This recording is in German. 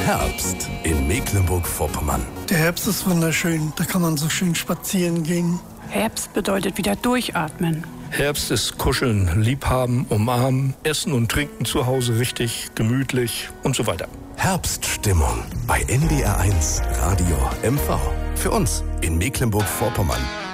Herbst in Mecklenburg-Vorpommern. Der Herbst ist wunderschön, da kann man so schön spazieren gehen. Herbst bedeutet wieder durchatmen. Herbst ist Kuscheln, Liebhaben, Umarmen, Essen und Trinken zu Hause richtig, gemütlich und so weiter. Herbststimmung bei NDR1 Radio MV. Für uns in Mecklenburg-Vorpommern.